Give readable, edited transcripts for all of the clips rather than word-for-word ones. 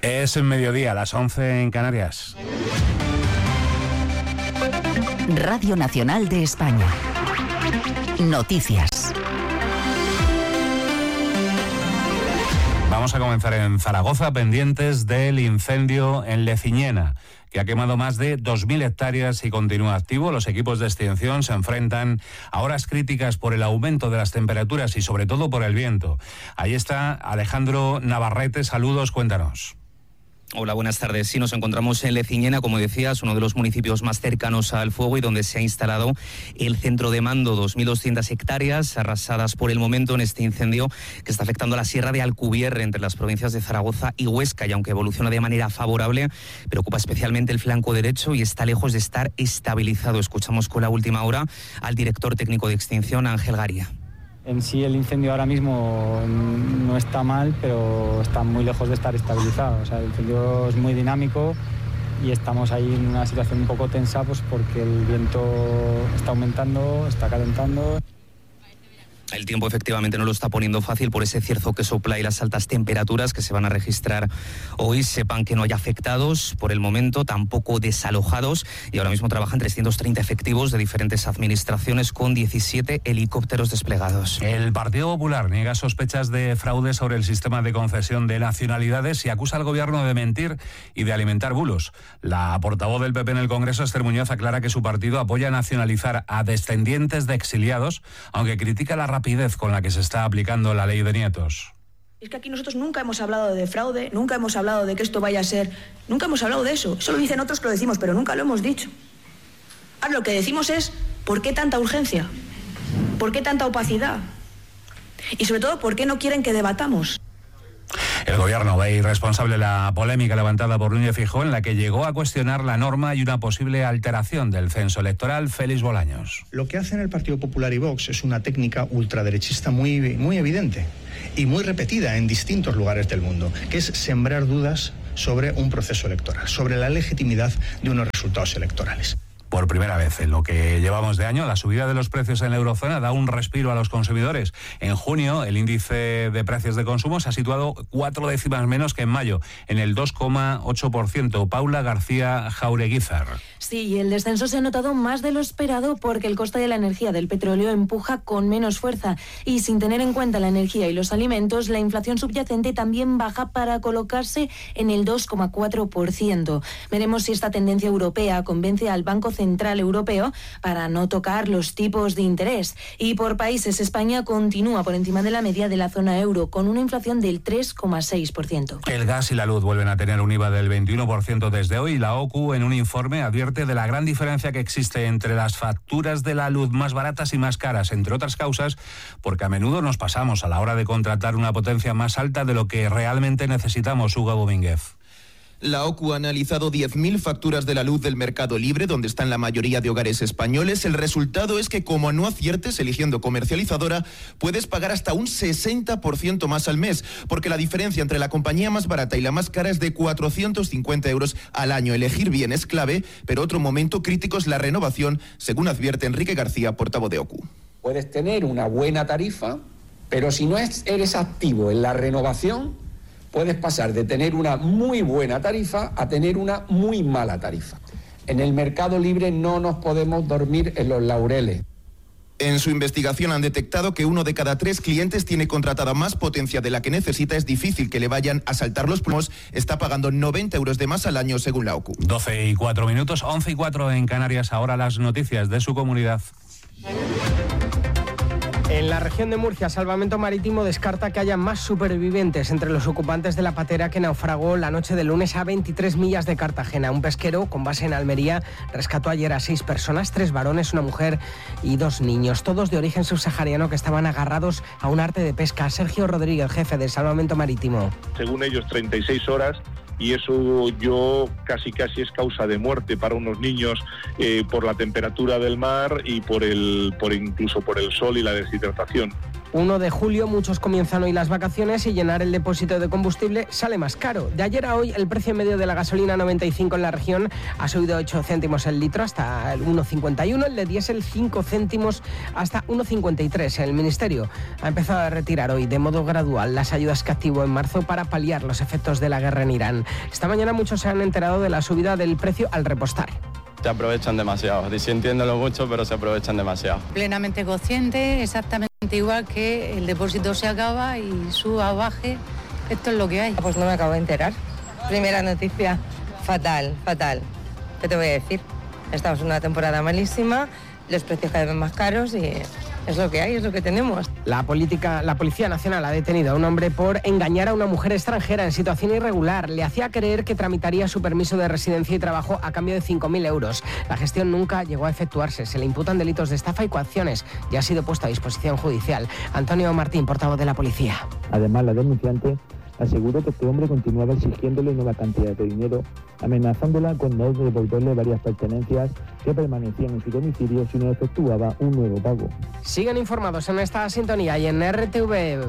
Es mediodía, las 11 en Canarias. Radio Nacional de España. Noticias. Vamos a comenzar en Zaragoza, pendientes del incendio en Leciñena, que ha quemado más de 2.000 hectáreas y continúa activo. Los equipos de extinción se enfrentan a horas críticas por el aumento de las temperaturas y sobre todo por el viento. Ahí está Alejandro Navarrete, saludos, cuéntanos. Hola, buenas tardes. Sí, nos encontramos en Leciñena, como decías, uno de los municipios más cercanos al fuego y donde se ha instalado el centro de mando. 2.200 hectáreas arrasadas por el momento en este incendio que está afectando a la Sierra de Alcubierre, entre las provincias de Zaragoza y Huesca, y aunque evoluciona de manera favorable, preocupa especialmente el flanco derecho y está lejos de estar estabilizado. Escuchamos con la última hora al director técnico de extinción, Ángel Garía. En sí el incendio ahora mismo no está mal, pero está muy lejos de estar estabilizado. O sea, el incendio es muy dinámico y estamos ahí en una situación un poco tensa, pues porque el viento está aumentando, está calentando. El tiempo efectivamente no lo está poniendo fácil por ese cierzo que sopla y las altas temperaturas que se van a registrar hoy. Sepan que no hay afectados por el momento, tampoco desalojados, y ahora mismo trabajan 330 efectivos de diferentes administraciones con 17 helicópteros desplegados. El Partido Popular niega sospechas de fraude sobre el sistema de concesión de nacionalidades y acusa al gobierno de mentir y de alimentar bulos. La portavoz del PP en el Congreso, Esther Muñoz, aclara que su partido apoya nacionalizar a descendientes de exiliados, aunque critica la rapidez con la que se está aplicando la ley de nietos. Es que aquí nosotros nunca hemos hablado de fraude, nunca hemos hablado de que esto vaya a ser, nunca hemos hablado de eso. Eso lo dicen otros que lo decimos, pero nunca lo hemos dicho. Ahora lo que decimos es, ¿por qué tanta urgencia? ¿Por qué tanta opacidad? Y sobre todo, ¿por qué no quieren que debatamos? El gobierno ve irresponsable la polémica levantada por Núñez Feijóo, en la que llegó a cuestionar la norma y una posible alteración del censo electoral. Félix Bolaños. Lo que hacen el Partido Popular y Vox es una técnica ultraderechista muy evidente y muy repetida en distintos lugares del mundo, que es sembrar dudas sobre un proceso electoral, sobre la legitimidad de unos resultados electorales. Por primera vez en lo que llevamos de año, la subida de los precios en la eurozona da un respiro a los consumidores. En junio, el índice de precios de consumo se ha situado 4 décimas menos que en mayo, en el 2,8%. Paula García Jaureguizar. Sí, y el descenso se ha notado más de lo esperado porque el coste de la energía del petróleo empuja con menos fuerza. Y sin tener en cuenta la energía y los alimentos, la inflación subyacente también baja para colocarse en el 2,4%. Veremos si esta tendencia europea convence al Banco Central Europeo para no tocar los tipos de interés. Y por países, España continúa por encima de la media de la zona euro, con una inflación del 3,6%. El gas y la luz vuelven a tener un IVA del 21% desde hoy. La OCU, en un informe, advierte de la gran diferencia que existe entre las facturas de la luz más baratas y más caras, entre otras causas, porque a menudo nos pasamos a la hora de contratar una potencia más alta de lo que realmente necesitamos. Hugo Domínguez. La OCU ha analizado 10.000 facturas de la luz del mercado libre, donde están la mayoría de hogares españoles. El resultado es que, como no aciertes eligiendo comercializadora, puedes pagar hasta un 60% más al mes, porque la diferencia entre la compañía más barata y la más cara es de 450 euros al año. Elegir bien es clave, pero otro momento crítico es la renovación, según advierte Enrique García, portavoz de OCU. Puedes tener una buena tarifa, pero si no eres activo en la renovación, puedes pasar de tener una muy buena tarifa a tener una muy mala tarifa. En el mercado libre no nos podemos dormir en los laureles. En su investigación han detectado que 1 de cada 3 clientes tiene contratada más potencia de la que necesita. Es difícil que le vayan a saltar los plomos. Está pagando 90 euros de más al año, según la OCU. 12:04, 11:04 en Canarias. Ahora las noticias de su comunidad. En la región de Murcia, Salvamento Marítimo descarta que haya más supervivientes entre los ocupantes de la patera que naufragó la noche del lunes a 23 millas de Cartagena. Un pesquero con base en Almería rescató ayer a 6 personas, 3 varones, una mujer y 2 niños, todos de origen subsahariano que estaban agarrados a un arte de pesca. Sergio Rodríguez, jefe de Salvamento Marítimo. Según ellos, 36 horas. Y eso casi es causa de muerte para unos niños por la temperatura del mar y incluso por el sol y la deshidratación. 1 de julio muchos comienzan hoy las vacaciones y llenar el depósito de combustible sale más caro. De ayer a hoy el precio medio de la gasolina 95 en la región ha subido 8 céntimos el litro hasta el 1,51, el de diésel 5 céntimos hasta 1,53. El Ministerio ha empezado a retirar hoy de modo gradual las ayudas que activó en marzo para paliar los efectos de la guerra en Irán. Esta mañana muchos se han enterado de la subida del precio al repostar. Se aprovechan demasiado, sintiéndolo mucho, pero se aprovechan demasiado. Plenamente consciente, exactamente igual que el depósito se acaba y suba o baje, esto es lo que hay. Pues no me acabo de enterar. Primera noticia, fatal. ¿Qué te voy a decir? Estamos en una temporada malísima, los precios cada vez más caros y es lo que hay, es lo que tenemos. La Policía Nacional ha detenido a un hombre por engañar a una mujer extranjera en situación irregular. Le hacía creer que tramitaría su permiso de residencia y trabajo a cambio de 5.000 euros. La gestión nunca llegó a efectuarse. Se le imputan delitos de estafa y coacciones. Ya ha sido puesto a disposición judicial. Antonio Martín, portavoz de la policía. Además, la denunciante aseguró que este hombre continuaba exigiéndole nueva cantidad de dinero, amenazándola con no devolverle varias pertenencias que permanecían en su domicilio si no efectuaba un nuevo pago. Siguen informados en esta sintonía y en rtv.es.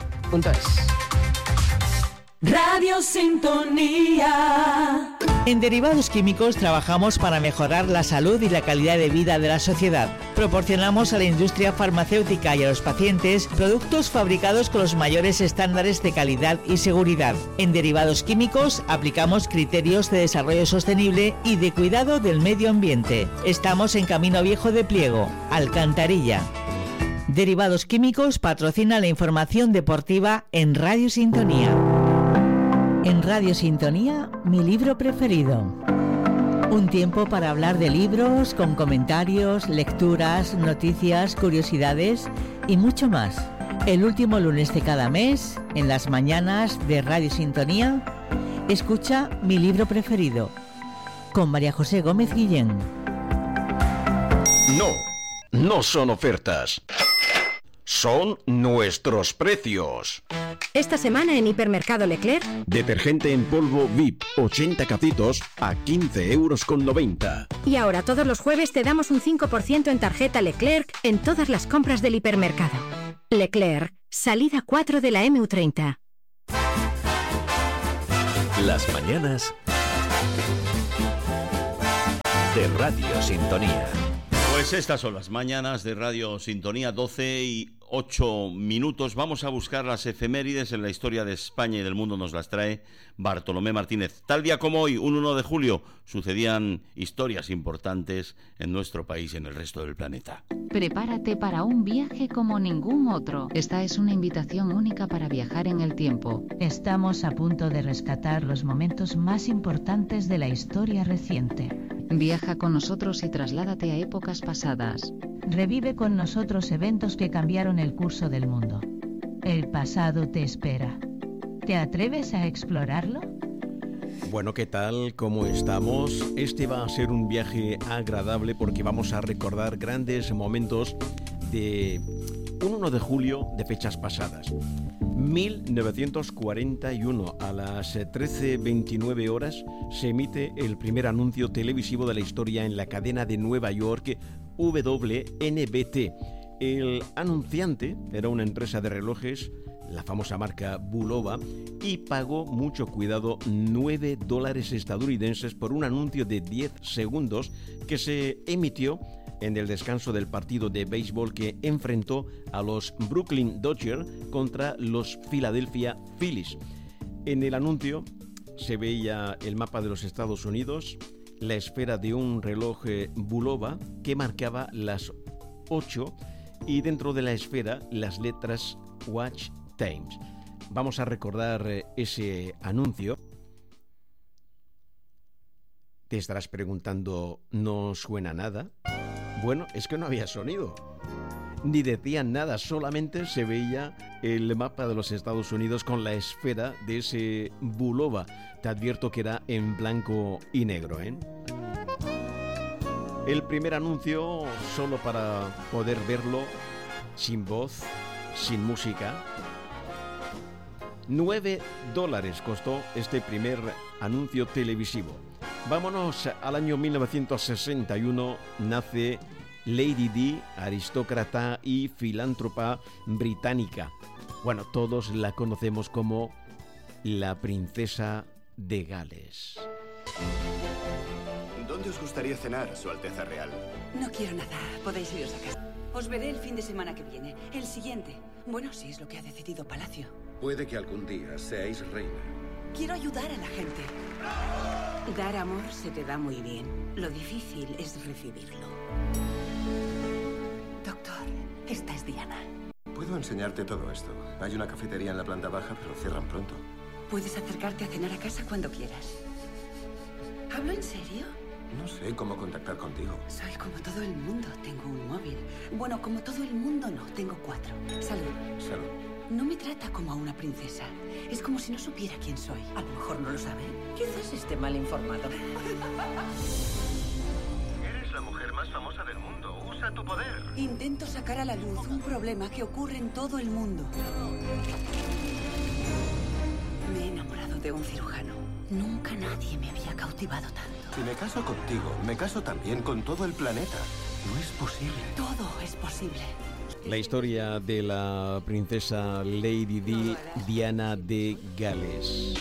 Radio Sintonía. En Derivados Químicos trabajamos para mejorar la salud y la calidad de vida de la sociedad. Proporcionamos a la industria farmacéutica y a los pacientes productos fabricados con los mayores estándares de calidad y seguridad. En Derivados Químicos aplicamos criterios de desarrollo sostenible y de cuidado del medio ambiente. Estamos en Camino Viejo de Pliego, Alcantarilla. Derivados Químicos patrocina la información deportiva en Radio Sintonía. En Radio Sintonía, mi libro preferido. Un tiempo para hablar de libros, con comentarios, lecturas, noticias, curiosidades y mucho más. El último lunes de cada mes, en las mañanas de Radio Sintonía, escucha mi libro preferido, con María José Gómez Guillén. No son ofertas. Son nuestros precios. Esta semana en Hipermercado Leclerc. Detergente en polvo VIP 80 cacitos a 15,90 €. Y ahora todos los jueves te damos un 5% en tarjeta Leclerc en todas las compras del hipermercado. Leclerc, salida 4 de la MU30. Las mañanas de Radio Sintonía. Pues estas son las mañanas de Radio Sintonía, 12:08. Vamos a buscar las efemérides en la historia de España y del mundo. Nos las trae Bartolomé Martínez. Tal día como hoy, un 1 de julio, sucedían historias importantes en nuestro país y en el resto del planeta. Prepárate para un viaje como ningún otro. Esta es una invitación única para viajar en el tiempo. Estamos a punto de rescatar los momentos más importantes de la historia reciente. Viaja con nosotros y trasládate a épocas pasadas. Revive con nosotros eventos que cambiaron el curso del mundo. El pasado te espera. ¿Te atreves a explorarlo? Bueno, ¿qué tal? ¿Cómo estamos? Este va a ser un viaje agradable porque vamos a recordar grandes momentos de un 1 de julio de fechas pasadas. 1941, a las 13:29 horas, se emite el primer anuncio televisivo de la historia en la cadena de Nueva York, WNBT. El anunciante era una empresa de relojes, la famosa marca Bulova, y pagó, mucho cuidado, $9 estadounidenses por un anuncio de 10 segundos que se emitió en el descanso del partido de béisbol que enfrentó a los Brooklyn Dodgers contra los Philadelphia Phillies. En el anuncio se veía el mapa de los Estados Unidos, la esfera de un reloj Bulova que marcaba las 8 y dentro de la esfera las letras Watch Times. Vamos a recordar ese anuncio. Te estarás preguntando, ¿no suena nada? Bueno, es que no había sonido, ni decían nada, solamente se veía el mapa de los Estados Unidos con la esfera de ese Bulova. Te advierto que era en blanco y negro, ¿eh? El primer anuncio, solo para poder verlo, sin voz, sin música. $9 costó este primer anuncio televisivo. Vámonos al año 1961, nace Lady Di, aristócrata y filántropa británica. Bueno, todos la conocemos como la princesa de Gales. ¿Dónde os gustaría cenar, Su Alteza Real? No quiero nada. Podéis iros a casa. Os veré el fin de semana que viene. El siguiente. Bueno, si es lo que ha decidido Palacio. Puede que algún día seáis reina. Quiero ayudar a la gente. Dar amor se te da muy bien. Lo difícil es recibirlo. Doctor, esta es Diana. Puedo enseñarte todo esto. Hay una cafetería en la planta baja, pero cierran pronto. Puedes acercarte a cenar a casa cuando quieras. ¿Hablo en serio? No sé cómo contactar contigo. Soy como todo el mundo. Tengo un móvil. Bueno, como todo el mundo no. Tengo 4. Salud. Salud. No me trata como a una princesa. Es como si no supiera quién soy. A lo mejor no lo sabe. Quizás esté mal informado. Eres la mujer más famosa del mundo. Usa tu poder. Intento sacar a la luz un problema que ocurre en todo el mundo. Me he enamorado de un cirujano. Nunca nadie me había cautivado tanto. Si me caso contigo, me caso también con todo el planeta. No es posible. Todo es posible. La historia de la princesa Lady Di, Diana de Gales.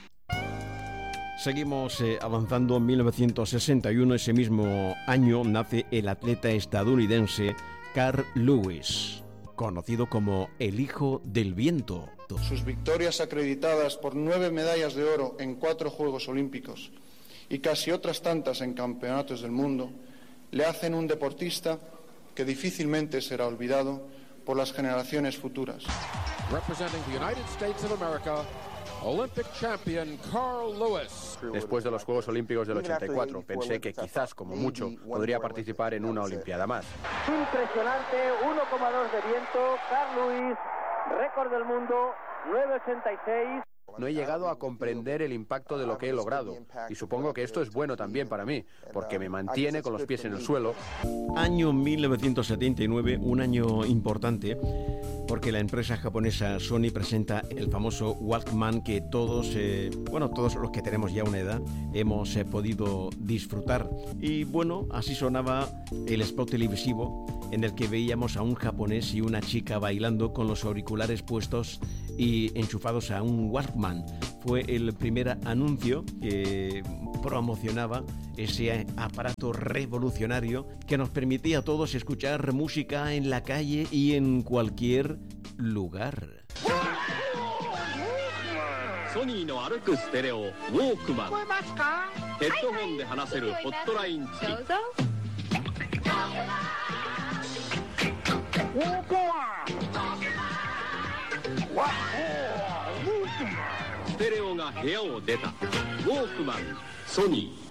Seguimos avanzando. En 1961, ese mismo año, nace el atleta estadounidense Carl Lewis, conocido como el Hijo del Viento. Sus victorias acreditadas por 9 medallas de oro en 4 Juegos Olímpicos y casi otras tantas en campeonatos del mundo le hacen un deportista que difícilmente será olvidado por las generaciones futuras. Representing the United States of America, Olympic champion Carl Lewis. Después de los Juegos Olímpicos del 84, pensé que quizás, como mucho, podría participar en una Olimpiada más. Impresionante, 1,2 de viento, Carl Lewis, récord del mundo, 9,86. No he llegado a comprender el impacto de lo que he logrado, y supongo que esto es bueno también para mí, porque me mantiene con los pies en el suelo. Año 1979, un año importante, porque la empresa japonesa Sony presenta el famoso Walkman que todos los que tenemos ya una edad hemos podido disfrutar. Y bueno, así sonaba el spot televisivo en el que veíamos a un japonés y una chica bailando con los auriculares puestos y enchufados a un Walkman. Fue el primer anuncio que promocionaba ese aparato revolucionario que nos permitía a todos escuchar música en la calle y en cualquier lugar. Sony no Aruku Stereo Walkman. Headphone de hanaseru hotline付き。ステレオが部屋を出た。ウォークマン、ソニー。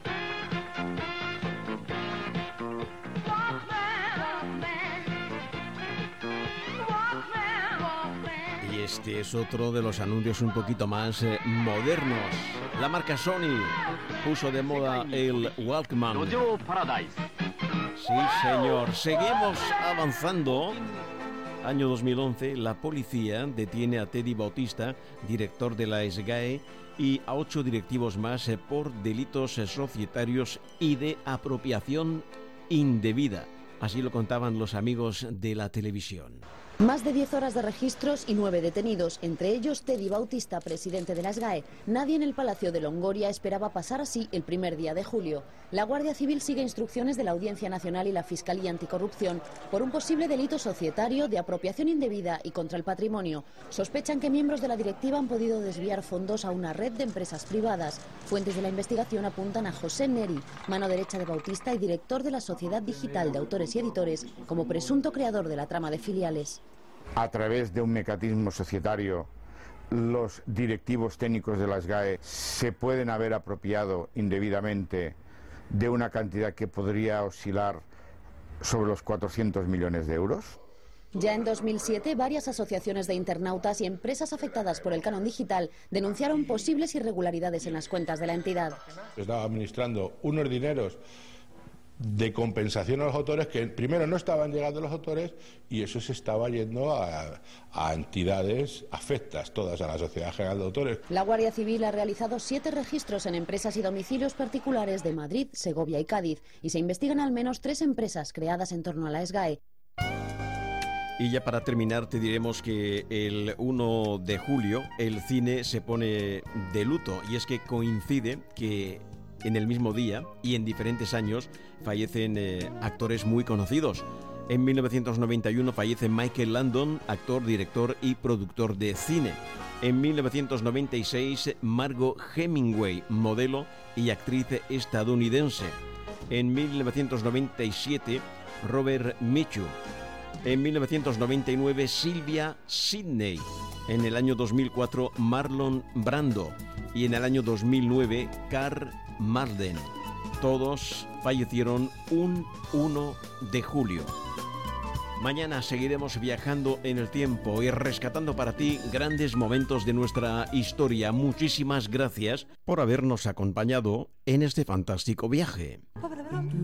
Y este es otro de los anuncios un poquito más modernos. La marca Sony puso de moda el Walkman. Sí, señor. Seguimos avanzando. Año 2011, la policía detiene a Teddy Bautista, director de la SGAE, y a 8 directivos más por delitos societarios y de apropiación indebida. Así lo contaban los amigos de la televisión. Más de 10 horas de registros y 9 detenidos, entre ellos Teddy Bautista, presidente de la SGAE. Nadie en el Palacio de Longoria esperaba pasar así el primer día de julio. La Guardia Civil sigue instrucciones de la Audiencia Nacional y la Fiscalía Anticorrupción por un posible delito societario de apropiación indebida y contra el patrimonio. Sospechan que miembros de la directiva han podido desviar fondos a una red de empresas privadas. Fuentes de la investigación apuntan a José Neri, mano derecha de Bautista y director de la Sociedad Digital de Autores y Editores, como presunto creador de la trama de filiales. A través de un mecanismo societario, los directivos técnicos de la SGAE se pueden haber apropiado indebidamente de una cantidad que podría oscilar sobre los 400 millones de euros. Ya en 2007, varias asociaciones de internautas y empresas afectadas por el canon digital denunciaron posibles irregularidades en las cuentas de la entidad. Estaba administrando unos dineros de compensación a los autores, que primero no estaban llegando los autores y eso se estaba yendo a entidades afectas todas a la Sociedad General de Autores. La Guardia Civil ha realizado 7 registros en empresas y domicilios particulares de Madrid, Segovia y Cádiz y se investigan al menos 3 empresas creadas en torno a la SGAE. Y ya para terminar te diremos que el 1 de julio el cine se pone de luto y es que coincide que en el mismo día y en diferentes años fallecen actores muy conocidos. En 1991 fallece Michael Landon, actor, director y productor de cine. En 1996 Margot Hemingway, modelo y actriz estadounidense. En 1997 Robert Mitchum. En 1999 Sylvia Sidney. En el año 2004 Marlon Brando. Y en el año 2009 Karl Malden. Todos fallecieron un 1 de julio. Mañana seguiremos viajando en el tiempo y rescatando para ti grandes momentos de nuestra historia. Muchísimas gracias por habernos acompañado en este fantástico viaje.